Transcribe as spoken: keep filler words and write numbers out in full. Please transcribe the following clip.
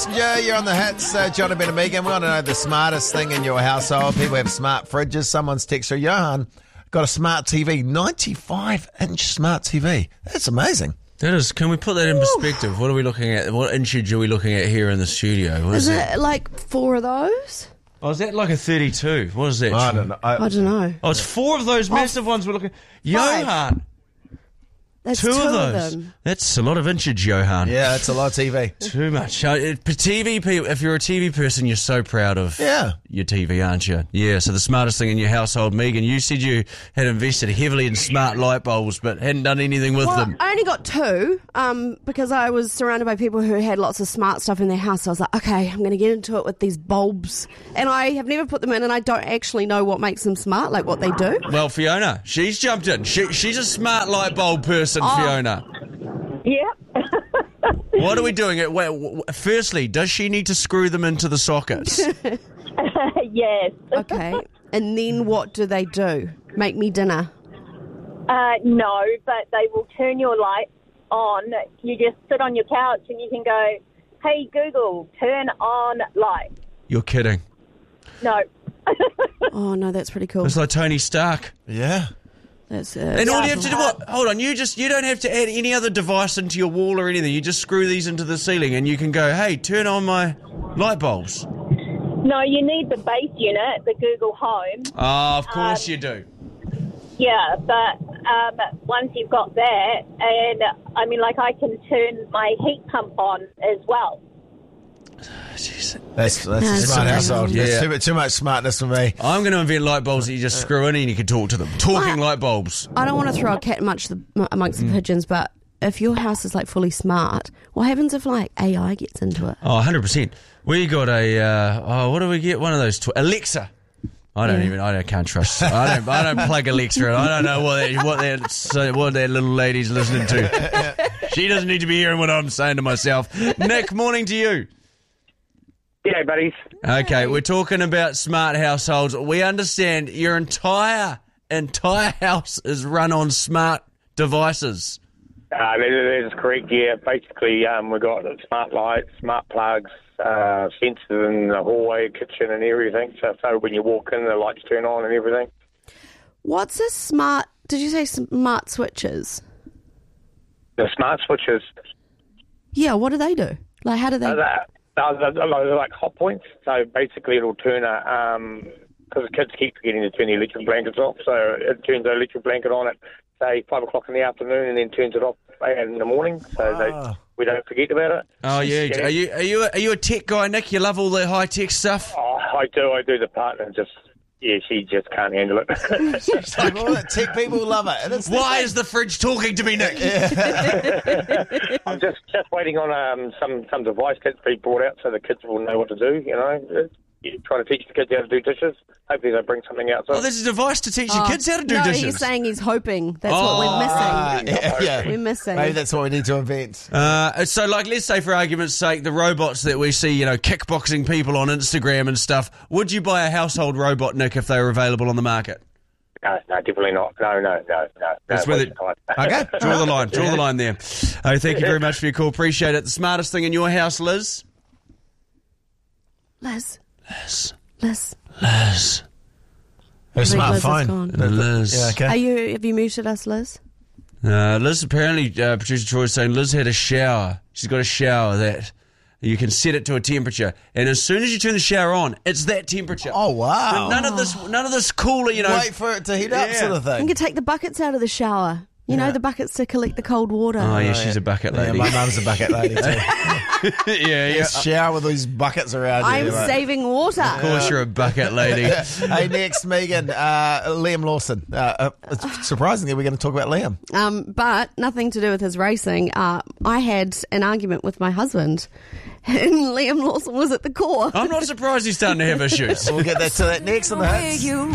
Yeah, you're on the hits, uh, John and Ben and Megan. We want to know the smartest thing in your household. People have smart fridges. Someone's texted, Johan got a smart T V, ninety-five inch smart T V. That's amazing. That is. Can we put that in perspective? What are we looking at? What inchage are we looking at here in the studio? What Is is, it it? like four of those? Oh, is that like a thirty-two? What is that? I don't know. I, I don't know. Oh, it's four of those massive ones we're looking. Johan, That's two, two of of those. them. That's a lot of inchage, Johan. Yeah, that's a lot of T V. Too much. Uh, it- T V people. If you're a T V person, you're so proud of Yeah. your T V, aren't you? Yeah. So the smartest thing in your household, Megan. You said you had invested heavily in smart light bulbs, but hadn't done anything with Well, them. I only got two um, because I was surrounded by people who had lots of smart stuff in their house. So I was like, okay, I'm going to get into it with these bulbs. And I have never put them in, and I don't actually know what makes them smart, like what they do. Well, Fiona, she's jumped in. She, she's a smart light bulb person, Oh. Fiona. Yeah. What are we doing? Uh, wait, w- w- Firstly, does she need to screw them into the sockets? Yes. Okay. And then what do they do? Make me dinner. Uh, no, but they will turn your lights on. You just sit on your couch and you can go, hey, Google, turn on light. You're kidding. No. Oh, no, that's pretty cool. It's like Tony Stark. Yeah. That's uh, And all you have to do, what? Hold on, you just you don't have to add any other device into your wall or anything. You just screw these into the ceiling, and you can go, hey, turn on my light bulbs. No, you need the base unit, the Google Home. Ah, of course Um, you do. Yeah, but um, once you've got that, and I mean, like I can turn my heat pump on as well. Jeez. That's, that's a That's smart amazing. household. Yeah. There's too, too much smartness for me. I'm going to invent light bulbs that you just screw in and you can talk to them. Talking What? light bulbs. I don't want to throw a cat amongst the, amongst the pigeons, but if your house is like fully smart, what happens if like A I gets into it? Oh, one hundred percent. We got a, uh, oh, what do we get? One of those, tw- Alexa. I don't Yeah. even, I don't, can't trust. I don't, I don't plug Alexa in. I don't know what that, what that, so- what that little lady's listening to. She doesn't need to be hearing what I'm saying to myself. Nick, morning to you. G'day, buddies. Okay, we're talking about smart households. We understand your entire, entire house is run on smart devices. Uh, that, that is correct, yeah. Basically, um, we've got smart lights, smart plugs, uh, sensors in the hallway, kitchen and everything. So, so when you walk in, the lights turn on and everything. What's a smart, did you say smart switches? The smart switches, Yeah, what do they do? Like, how do they... uh, they're, they're, they're like hot points. So basically it'll turn a... Um, because the kids keep forgetting to turn the electric blankets off, so it turns the electric blanket on at, say, five o'clock in the afternoon and then turns it off in the morning, so Ah. they, we don't forget about it. Oh yeah, are you are you a, are you a tech guy, Nick? You love all the high tech stuff. Oh, I do, I do. The partner just, yeah, she just can't handle it. People, tech people love it. And it's Why is the fridge talking to me, Nick? I'm just, just waiting on um, some, some device that's been brought out so the kids will know what to do, you know. You're trying to teach the kids how to do dishes. Hopefully they bring something out. So. Oh, there's a device to teach your kids how to do no, dishes. he's saying he's hoping. That's Oh, what we're missing. Uh, yeah, yeah. We're missing. Maybe that's what we need to invent. Uh, so, like, let's say for argument's sake, the robots that we see, you know, kickboxing people on Instagram and stuff. Would you buy a household robot, Nick, if they were available on the market? No, no, definitely not. No, no, no, no. That's no where the- Okay. Draw the line. Draw the line there. Oh, thank you very much for your call. Appreciate it. The smartest thing in your house, Liz? Liz. Liz. Liz. Liz. Her I think Liz is smartphone. gone. Liz. Yeah, okay. Are you, have you muted us, Liz? Uh, Liz, apparently, uh, producer Troy is saying Liz had a shower. She's got a shower that you can set it to a temperature, and as soon as you turn the shower on, it's that temperature. Oh, wow. None of this, none of this cooler, you know. Wait for it to heat up Yeah. sort of You thing. can take the buckets out of the shower. You know, Yeah. the buckets to collect the cold water. Oh yeah, she's a bucket Yeah, lady. my mum's a bucket lady too. yeah, yeah. Shower with these buckets around I'm you. mate. saving water. Of course, you're a bucket lady. Hey, next, Megan, uh, Liam Lawson. Uh, uh, it's surprisingly, we're going to talk about Liam. Um, but nothing to do with his racing. Uh, I had an argument with my husband, and Liam Lawson was at the core. I'm not surprised he's starting to have issues. We'll get that to that next on the hits.